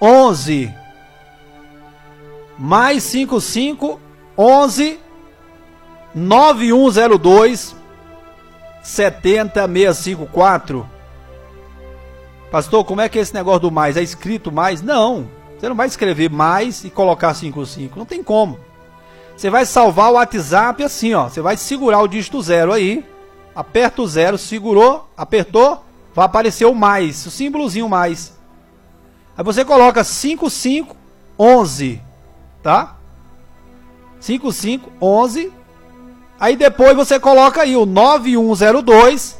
11 mais 55 11 9102 70654. Pastor, como é que é esse negócio do mais? É escrito mais? Não, você não vai escrever mais e colocar 55, não tem como. Você vai salvar o WhatsApp assim, ó. Você vai segurar o dígito 0 aí, aperta o 0, segurou, apertou, vai aparecer o mais, o símbolozinho mais. Aí você coloca 5511, tá? 5511. Aí depois você coloca aí o 9102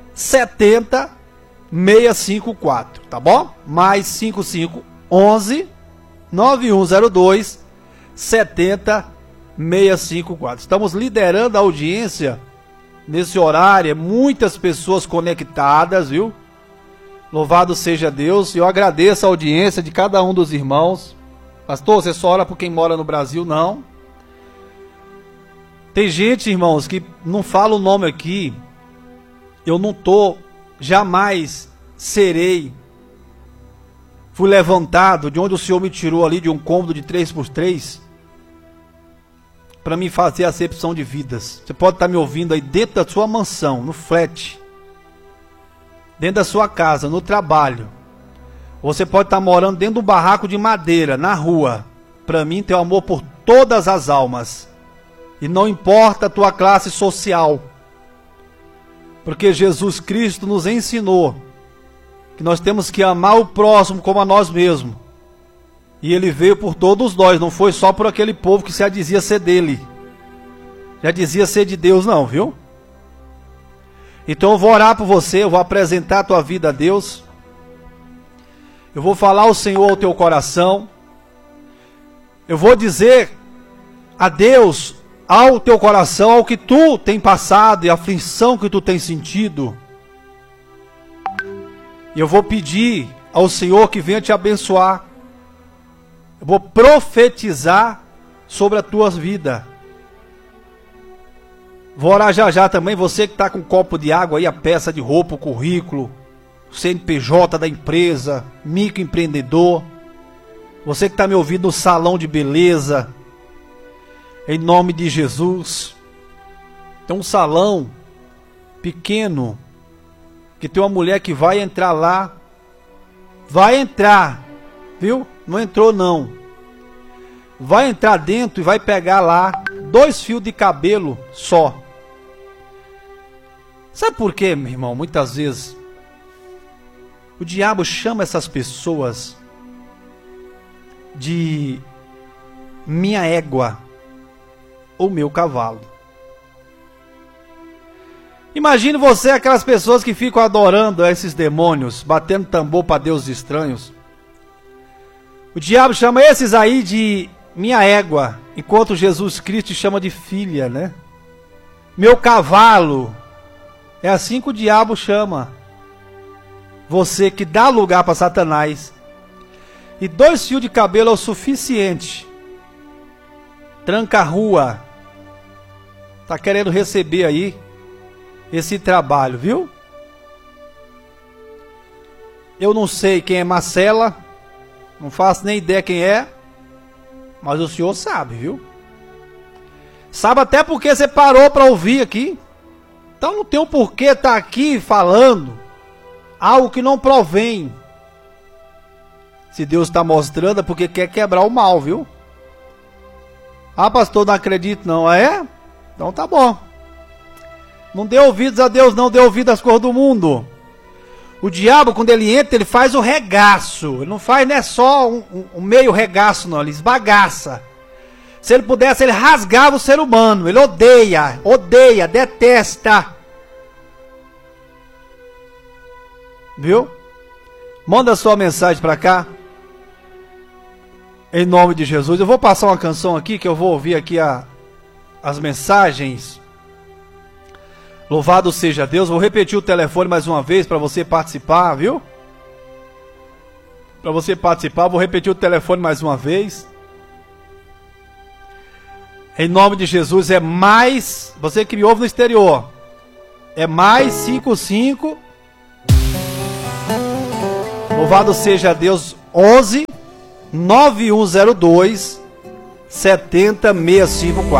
70654, tá bom? Mais 5511 9102 70654. Estamos liderando a audiência nesse horário, muitas pessoas conectadas, viu? Louvado seja Deus. E eu agradeço a audiência de cada um dos irmãos. Pastor, você só ora por quem mora no Brasil? Não. Tem gente, irmãos, que não fala o nome aqui. Eu não tô, jamais serei. Fui levantado de onde o Senhor me tirou ali, de um cômodo de 3x3, para me fazer acepção de vidas. Você pode estar me ouvindo aí dentro da sua mansão, no flat, dentro da sua casa, no trabalho. Você pode estar morando dentro de um barraco de madeira, na rua. Para mim, tenho amor por todas as almas. E não importa a tua classe social. Porque Jesus Cristo nos ensinou que nós temos que amar o próximo como a nós mesmos. E ele veio por todos nós, não foi só por aquele povo que já dizia ser dele. Já dizia ser de Deus não, viu? Então eu vou orar por você, eu vou apresentar a tua vida a Deus. Eu vou falar ao Senhor ao teu coração. Eu vou dizer a Deus ao teu coração, ao que tu tem passado e a aflição que tu tem sentido. E eu vou pedir ao Senhor que venha te abençoar. Eu vou profetizar sobre a tua vida. Vou orar já já também, você que está com um copo de água aí, a peça de roupa, o currículo, o CNPJ da empresa, microempreendedor. Você que está me ouvindo no salão de beleza, em nome de Jesus. Tem um salão pequeno, que tem uma mulher que vai entrar lá. Vai entrar, viu? Não entrou não. Vai entrar dentro e vai pegar lá 2 fios de cabelo só. Sabe por quê, meu irmão? Muitas vezes o diabo chama essas pessoas de minha égua ou meu cavalo. Imagine você aquelas pessoas que ficam adorando esses demônios, batendo tambor para deuses estranhos. O diabo chama esses aí de minha égua, enquanto Jesus Cristo chama de filha, né? Meu cavalo. É assim que o diabo chama você, que dá lugar para Satanás. E 2 fios de cabelo é o suficiente. Tranca a rua. Tá querendo receber aí esse trabalho, viu? Eu não sei quem é Marcela, não faço nem ideia quem é, mas o senhor sabe, viu? Sabe até porque você parou para ouvir aqui. Então não tem um porquê estar aqui falando algo que não provém. Se Deus está mostrando é porque quer quebrar o mal, viu? Ah, pastor, não acredito não. É? Então tá bom. Não dê ouvidos a Deus, não dê ouvidos às coisas do mundo. O diabo, quando ele entra, ele faz o regaço. Ele não faz, não é só um meio regaço, não. Ele esbagaça. Se ele pudesse, ele rasgava o ser humano. Ele odeia, detesta. Viu? Manda sua mensagem para cá. Em nome de Jesus. Eu vou passar uma canção aqui, que eu vou ouvir aqui as mensagens. Louvado seja Deus. Vou repetir o telefone mais uma vez para você participar, viu? Para você participar, vou repetir o telefone mais uma vez. Em nome de Jesus, é mais... Você que me ouve no exterior, é mais 55... Louvado seja Deus, 11 9102 70654.